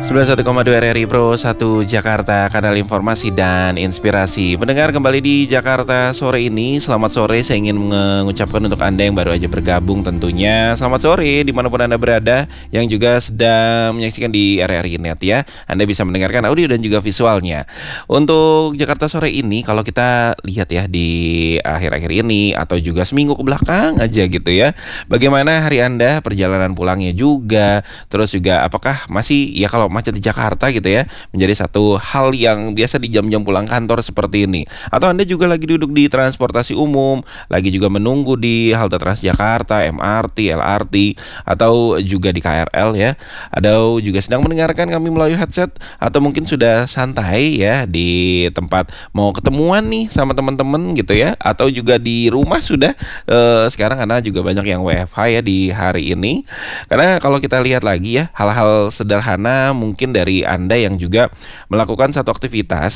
91,2 RRI Pro 1 Jakarta, kanal informasi dan inspirasi. Pendengar kembali di Jakarta sore ini. Selamat sore, saya ingin mengucapkan untuk Anda yang baru aja bergabung tentunya selamat sore dimanapun Anda berada, yang juga sedang menyaksikan di RRI Net ya. Anda bisa mendengarkan audio dan juga visualnya. Untuk Jakarta sore ini, kalau kita lihat ya di akhir-akhir ini atau juga seminggu ke belakang aja gitu ya, bagaimana hari Anda, perjalanan pulangnya juga, terus juga apakah masih ya, kalau macet di Jakarta gitu ya, menjadi satu hal yang biasa di jam-jam pulang kantor seperti ini. Atau Anda juga lagi duduk di transportasi umum, lagi juga menunggu di halte Transjakarta, MRT, LRT, atau juga di KRL ya. Atau juga sedang mendengarkan kami melalui headset, atau mungkin sudah santai ya di tempat mau ketemuan nih sama teman-teman gitu ya. Atau juga di rumah sudah, sekarang karena juga banyak yang WFH ya di hari ini. Karena kalau kita lihat lagi ya, hal-hal sederhana mungkin dari Anda yang juga melakukan satu aktivitas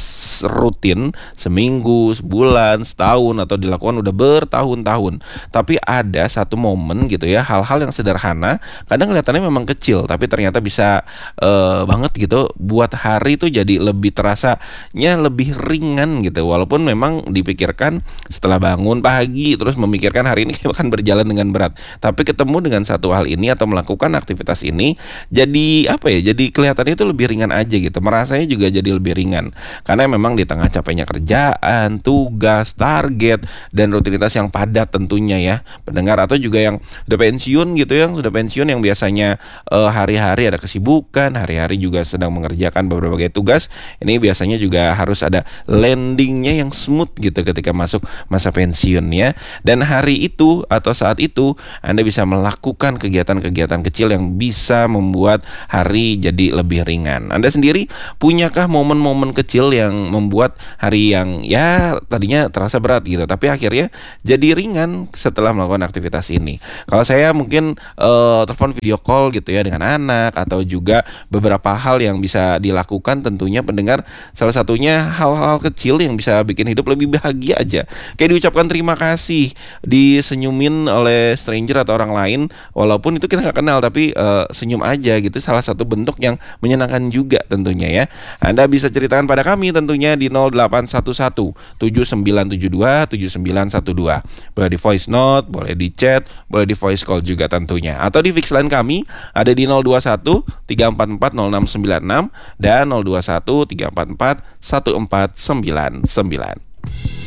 rutin seminggu, sebulan, setahun, atau dilakukan udah bertahun-tahun, tapi ada satu momen gitu ya, hal-hal yang sederhana kadang kelihatannya memang kecil tapi ternyata bisa banget gitu buat hari itu jadi lebih terasanya lebih ringan gitu. Walaupun memang dipikirkan setelah bangun pagi terus memikirkan hari ini akan berjalan dengan berat, tapi ketemu dengan satu hal ini atau melakukan aktivitas ini jadi apa ya, jadi kelihatannya itu lebih ringan aja gitu, merasanya juga jadi lebih ringan. Karena memang di tengah capeknya kerjaan, tugas, target, dan rutinitas yang padat tentunya ya pendengar, atau juga yang udah pensiun gitu, yang sudah pensiun yang biasanya hari-hari ada kesibukan, hari-hari juga sedang mengerjakan berbagai tugas. Ini biasanya juga harus ada landingnya yang smooth gitu ketika masuk masa pensiun ya. Dan hari itu atau saat itu Anda bisa melakukan kegiatan-kegiatan kecil yang bisa membuat hari jadi lebih ringan. Anda sendiri punyakah momen-momen kecil yang membuat hari yang ya tadinya terasa berat gitu, tapi akhirnya jadi ringan setelah melakukan aktivitas ini? Kalau saya mungkin telepon video call gitu ya dengan anak, atau juga beberapa hal yang bisa dilakukan tentunya pendengar. Salah satunya hal-hal kecil yang bisa bikin hidup lebih bahagia aja. Kayak diucapkan terima kasih, disenyumin oleh stranger atau orang lain, walaupun itu kita nggak kenal, tapi senyum aja gitu, salah satu bentuk yang menyenangkan juga tentunya ya. Anda bisa ceritakan pada kami tentunya di 0811 7972 7912. Boleh di voice note, boleh di chat, boleh di voice call juga tentunya. Atau di fix line kami ada di 021 344 0696 dan 021 344 1499.